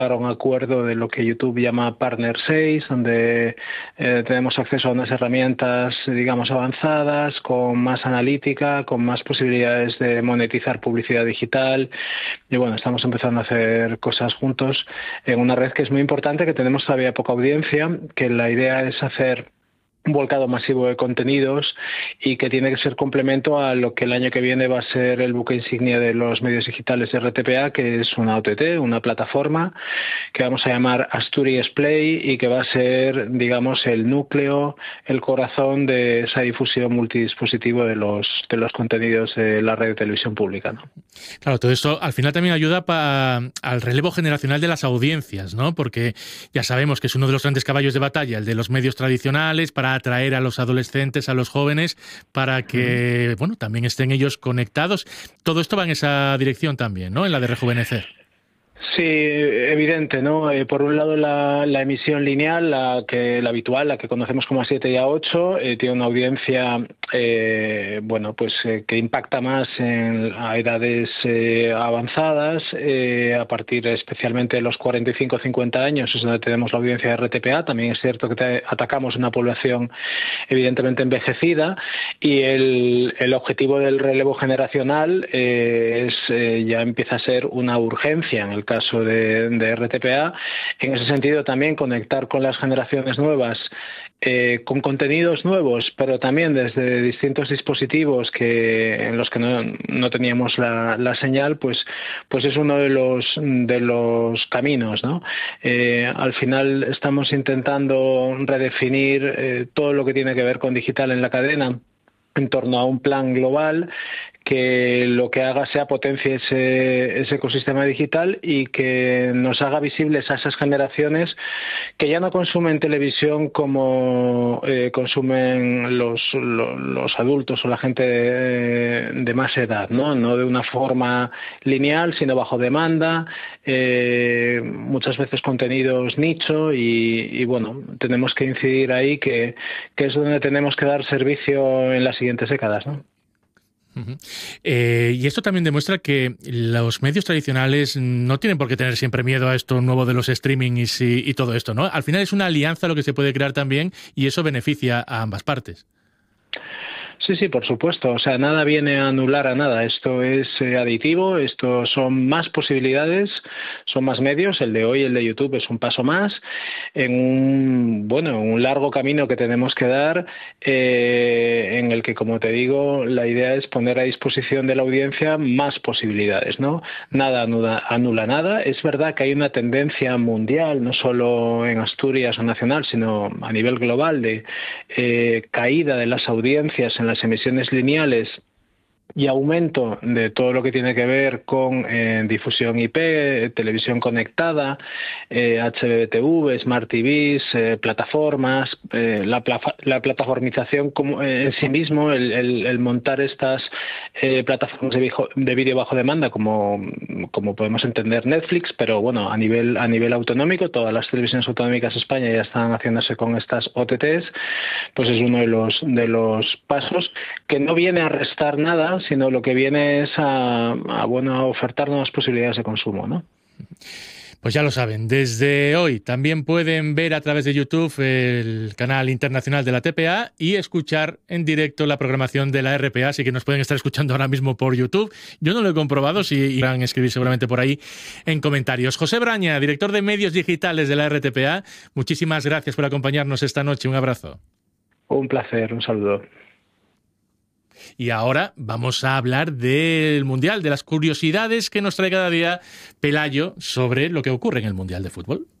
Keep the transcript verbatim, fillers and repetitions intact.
a un acuerdo de lo que YouTube llama Partner seis, donde eh, tenemos acceso a unas herramientas, digamos, avanzadas, con más analítica, con más posibilidades de monetizar publicidad digital. Y bueno, estamos empezando a hacer cosas juntos en una red que es muy importante, que tenemos todavía poca audiencia, que la idea es hacer un volcado masivo de contenidos y que tiene que ser complemento a lo que el año que viene va a ser el buque insignia de los medios digitales de R T P A, que es una O T T, una plataforma que vamos a llamar Asturias Play y que va a ser, digamos, el núcleo, el corazón de esa difusión multidispositivo de los de los contenidos de la red de televisión pública, ¿no? Claro, todo esto al final también ayuda pa, al relevo generacional de las audiencias, ¿no? Porque ya sabemos que es uno de los grandes caballos de batalla, el de los medios tradicionales, para atraer a los adolescentes, a los jóvenes, para que, bueno, también estén ellos conectados. Todo esto va en esa dirección también, ¿no? En la de rejuvenecer. Sí, evidente, ¿no? Eh, por un lado la, la emisión lineal, la que la habitual, la que conocemos como A siete y A ocho, eh, tiene una audiencia, eh, bueno, pues eh, que impacta más en a edades eh, avanzadas, eh, a partir especialmente de los cuarenta y cinco a cincuenta años, es donde tenemos la audiencia de R T P A. También es cierto que te, atacamos una población evidentemente envejecida y el, el objetivo del relevo generacional eh, es eh, ya empieza a ser una urgencia en el caso de, de R T P A. En ese sentido también conectar con las generaciones nuevas, eh, con contenidos nuevos, pero también desde distintos dispositivos que en los que no, no teníamos la, la señal, pues, pues es uno de los, de los caminos, ¿no? Eh, al final estamos intentando redefinir eh, todo lo que tiene que ver con digital en la cadena en torno a un plan global que lo que haga sea potencie ese, ese ecosistema digital y que nos haga visibles a esas generaciones que ya no consumen televisión como eh, consumen los, los, los adultos o la gente de, de más edad, ¿no? No de una forma lineal, sino bajo demanda, eh, muchas veces contenidos nicho y, y bueno, tenemos que incidir ahí que, que es donde tenemos que dar servicio en las siguientes décadas, ¿no? Uh-huh. Eh, y esto también demuestra que los medios tradicionales no tienen por qué tener siempre miedo a esto nuevo de los streamings y, y todo esto, ¿no? Al final es una alianza lo que se puede crear también y eso beneficia a ambas partes. Sí, sí, por supuesto. O sea, nada viene a anular a nada. Esto es eh, aditivo, esto son más posibilidades, son más medios. El de hoy, el de YouTube, es un paso más en un, bueno, un largo camino que tenemos que dar, eh, en el que, como te digo, la idea es poner a disposición de la audiencia más posibilidades, ¿no? Nada anula, anula nada. Es verdad que hay una tendencia mundial, no solo en Asturias o nacional, sino a nivel global, de eh, caída de las audiencias en las emisiones lineales y aumento de todo lo que tiene que ver con eh, difusión I P, televisión conectada, eh, H B T V, Smart T Vs, eh, plataformas, eh, la, pla- la plataformización como, eh, en sí mismo, el, el, el montar estas eh, plataformas de, vijo, de vídeo bajo demanda, como, como podemos entender Netflix, pero bueno, a nivel, a nivel autonómico, todas las televisiones autonómicas de España ya están haciéndose con estas O T Ts, pues es uno de los, de los pasos que no viene a restar nada, sino lo que viene es a, a, bueno, a ofertar nuevas posibilidades de consumo, ¿no? Pues ya lo saben, desde hoy también pueden ver a través de YouTube el canal internacional de la T P A y escuchar en directo la programación de la R P A, así que nos pueden estar escuchando ahora mismo por YouTube. Yo no lo he comprobado, si irán a escribir seguramente por ahí en comentarios. José Braña, director de medios digitales de la R T P A, muchísimas gracias por acompañarnos esta noche. Un abrazo. Un placer, un saludo. Y ahora vamos a hablar del Mundial, de las curiosidades que nos trae cada día Pelayo sobre lo que ocurre en el Mundial de Fútbol.